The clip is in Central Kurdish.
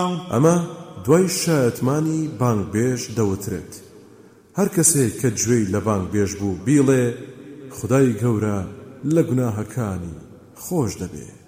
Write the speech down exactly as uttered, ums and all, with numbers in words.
ئەمە دوای شایەتمانی بانگبێژ دەوترێت. هەر کەسێک کە گوێی لە بانگبێژ بوو بیڵێ خودای گەورە لە گوناهەکانی خۆش دەبێت.